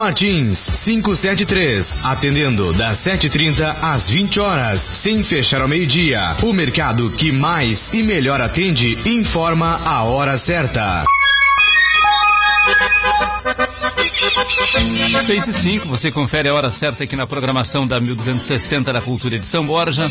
Martins, 573, atendendo das 7h30 às 20 horas, sem fechar ao meio-dia. O mercado que mais e melhor atende informa a hora certa. 6h05, você confere a hora certa aqui na programação da 1260 da Cultura de São Borja.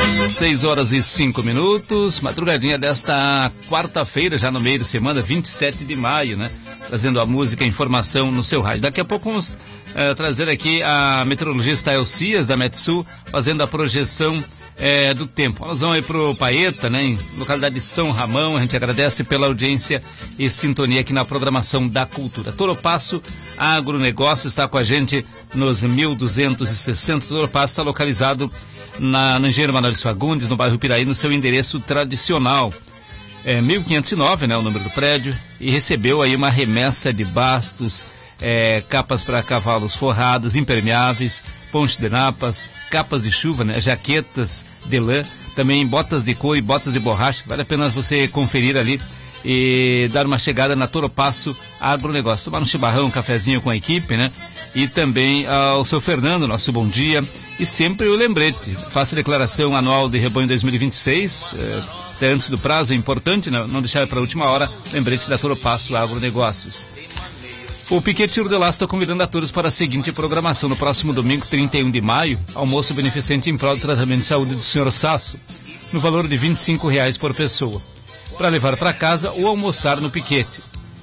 6h05, madrugadinha desta quarta-feira, já no meio de semana, 27 de maio, né? Trazendo a música e a informação no seu rádio. Daqui a pouco vamos trazer aqui a meteorologista Elcias da Metsul, fazendo a projeção do tempo. Nós vamos aí pro Paeta, né, em localidade de São Ramão. A gente agradece pela audiência e sintonia aqui na programação da Cultura. Toropasso Agronegócio está com a gente nos 1260. Toropasso está localizado no Engenheiro Manuel de Fagundes, no bairro Piraí, no seu endereço tradicional. 1509, né, o número do prédio, e recebeu aí uma remessa de bastos, capas para cavalos forrados, impermeáveis, ponche de napas, capas de chuva, né, jaquetas de lã, também botas de couro e botas de borracha. Vale a pena você conferir ali e dar uma chegada na Toropasso Agronegócio, tomar um chimarrão, um cafezinho com a equipe, né? E também ao seu Fernando, nosso bom dia, e sempre o lembrete, faça a declaração anual de rebanho 2026, até antes do prazo, é importante, né? Não deixar para a última hora, lembrete da Toropasso Agronegócios. O Piquete Tiro de Laço está convidando a todos para a seguinte programação: no próximo domingo, 31 de maio, almoço beneficente em prol do tratamento de saúde do Sr. Sasso, no valor de R$ 25 por pessoa, para levar para casa ou almoçar no Piquete.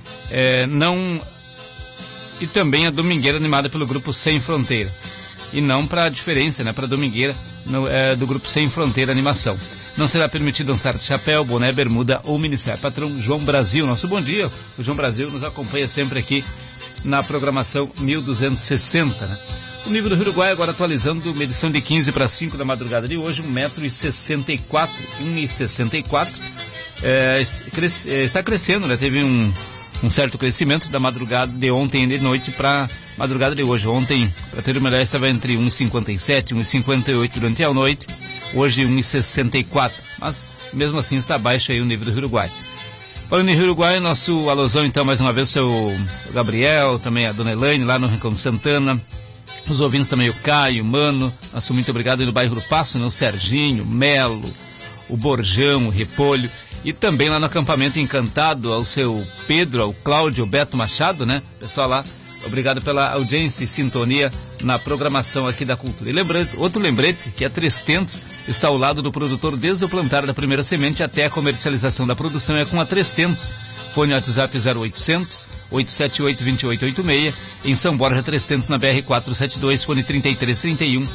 E também a domingueira animada pelo Grupo Sem Fronteira. E não para a diferença, né, para a domingueira do Grupo Sem Fronteira Animação. Não será permitido dançar de chapéu, boné, bermuda ou minissaia. Patrão João Brasil, nosso bom dia. O João Brasil nos acompanha sempre aqui na programação 1260, né? O nível do Rio Uruguai agora atualizando, medição de 15 para 5 da madrugada de hoje, 1,64 m, 1,64 m. Está crescendo, né? Teve um certo crescimento da madrugada de ontem e de noite para madrugada de hoje. Ontem, para ter uma ideia, estava entre 1,57 e 1,58 durante a noite. Hoje 1,64, mas mesmo assim está baixo aí o nível do Rio Uruguai. Falando em Rio Uruguai, nosso alusão então mais uma vez o seu Gabriel, também a dona Elaine lá no Rincão de Santana, os ouvintes também o Caio, o Mano, nosso muito obrigado aí no bairro do Passo, né? O Serginho, o Melo, o Borjão, o Repolho, e também lá no acampamento Encantado ao seu Pedro, ao Cláudio, o Beto Machado, né? Pessoal lá, obrigado pela audiência e sintonia na programação aqui da Cultura. E outro lembrete, que a Três Tentos está ao lado do produtor desde o plantar da primeira semente até a comercialização da produção, é com a Três Tentos. Fone WhatsApp 0800 878 2886, em São Borja, Três Tentos na BR 472, fone 3331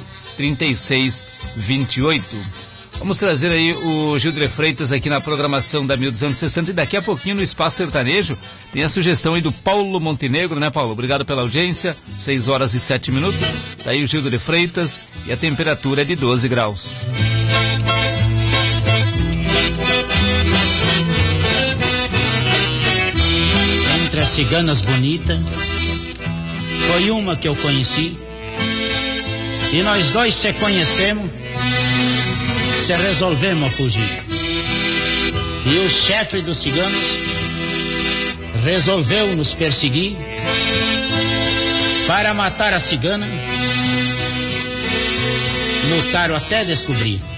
3628. Vamos trazer aí o Gilder Freitas aqui na programação da 1260, e daqui a pouquinho no Espaço Sertanejo tem a sugestão aí do Paulo Montenegro, né, Paulo? Obrigado pela audiência, 6h07. Tá aí o Gilder Freitas e a temperatura é de 12 graus. Entre as ciganas bonitas, foi uma que eu conheci, e nós dois se conhecemos, se resolvemos a fugir. E o chefe dos ciganos resolveu nos perseguir para matar a cigana. Lutaram até descobrir.